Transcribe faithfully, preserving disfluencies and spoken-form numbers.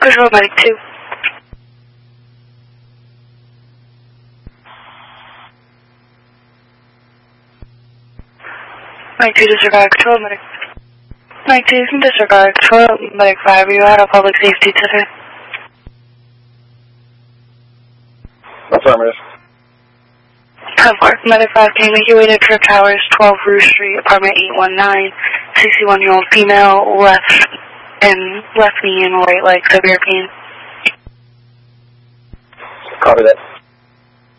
Control Medic two. Medic two, disregard. Control Medic. Medic two, you can disregard. Control Medic five, are you out of public safety today? Affirmative. ten four. Medic five, can you make your way to Trip Towers, twelve Rue Street, apartment eight one nine, sixty-one-year-old female, left and left knee and right leg severe pain. Copy that.